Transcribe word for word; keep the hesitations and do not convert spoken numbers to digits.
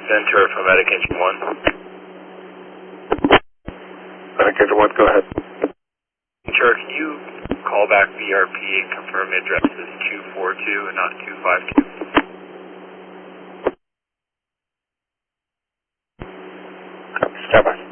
Center from Medic Engine one. Medic Engine one, go ahead. Sure, can you call back V R P and confirm the address is two four two and not two five two? Stand by.